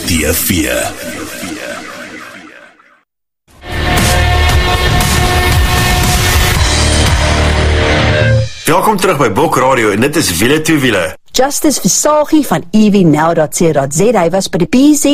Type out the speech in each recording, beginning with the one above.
DStv. Welkom terug by Bok Radio en dit is Wiele toe Wiele. Justice Visagie van EVNow.co.za was by die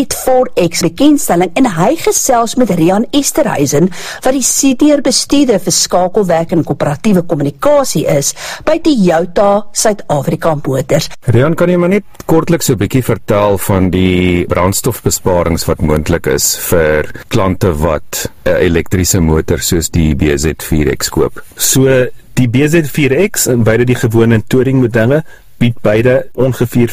BZ4X bekendstelling en hy gesels met Rian Esterhuizen wat die senior bestuurder vir skakelwerk en koöperatiewe kommunikasie is by Toyota Suid-Afrika Motors. Rian, kan jy maar net kortliks 'n bietjie vertel van die brandstofbesparings wat moontlik is vir klante wat 'n elektriese motor soos die BZ4X koop? So die BZ4X en beide die gewone touringmodelle bied beide ongeveer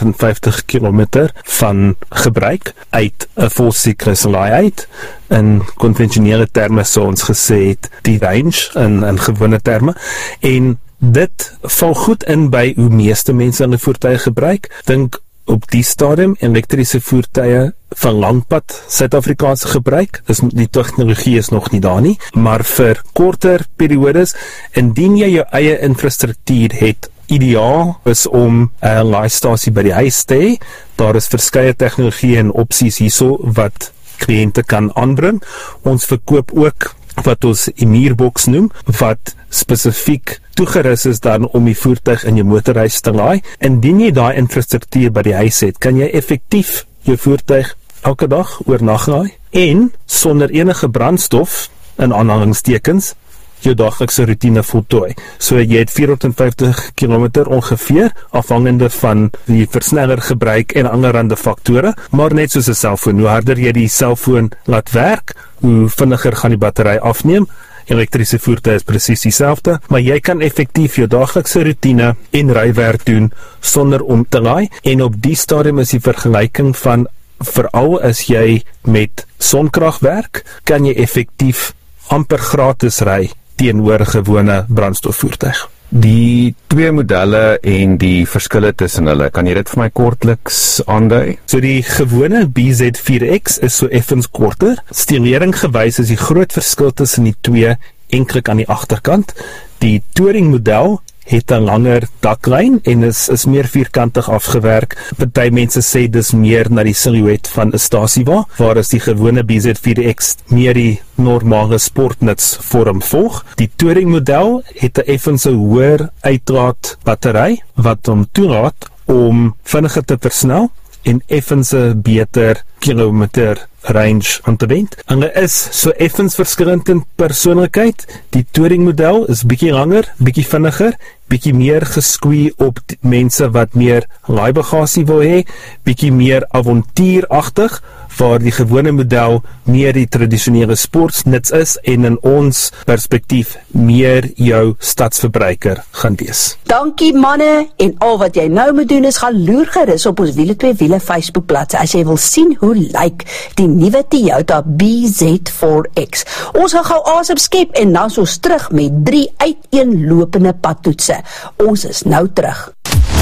450 km van gebruik uit 'n volsikluslaai uit. In konvensionele terme sou ons gesê het die range in gewone terme, en dit val goed in by hoe meeste mense hulle voertuie gebruik. Dink op die stadium elektriese voertuie van langpad Suid-Afrikaanse gebruik, die tegnologie is nog nie daar nie, maar vir korter periodes, indien jy jou eie infrastruktuur het, ideaal is om 'n laaistasie by die huis te hê. Daar is verskeie tegnologie en opsies hierso wat kliënte kan aanbring. Ons verkoop ook wat ons 'n muurbox noem, wat spesifiek toegerus is dan om die voertuig in jou motorhuis te laai. Indien jy daai infrastruktuur by die huis het, kan jy effektief jou voertuig elke dag oornag laai en sonder enige brandstof, in aanhalingstekens, jou daglikse routine voltooi. So jy het 450 km ongeveer, afhangende van die versneller gebruik en allerlei faktore, maar net soos 'n selfoon, hoe harder jy die selfoon laat werk, hoe vinniger gaan die battery afneem. Elektriese voertuie is presies dieselfde, maar jy kan effektief jou daglikse routine en rywerk doen sonder om te laai, en op die stadium is die vergelyking van, veral as jy met sonkrag werk, kan jy effektief amper gratis ry teenoor gewone brandstofvoertuig. Die twee modelle en die verskille tussen hulle, kan jy dit vir my kortliks aandui? So die gewone BZ4X is so effens korter. Stilering gewys is die groot verskil tussen die twee enklik aan die agterkant. Die touring model het 'n langer daklyn en is meer vierkantig afgewerk. Party mense sê dis meer na die silhouet van 'n stasiewa, waar die gewone BZ4X meer die normale sportnuts vorm volg. Die touring model het 'n effens hoër uitlaat battery wat hom toelaat om vinniger te versnel en effens beter kilometer range aan te wend. Hulle is so effens verskillend in persoonlikheid. Die touring model is bietjie langer, bietjie vinniger, bietjie meer geskwee op mense wat meer laaibagasie wil hê, bietjie meer avontuuragtig, waar die gewone model meer die tradisionele sportsnuts is en in ons perspektief meer jou stadsverbruiker gaan wees. Dankie manne, en al wat jy nou moet doen is gaan loer gerus op ons Wiele twee Wiele Facebookbladsy as jy wil sien hoe lyk die nuwe Toyota BZ4X. Ons gaan gou asem skep en dan is ons terug met 3 uiteenlopende padtoetse. Ons is nou terug.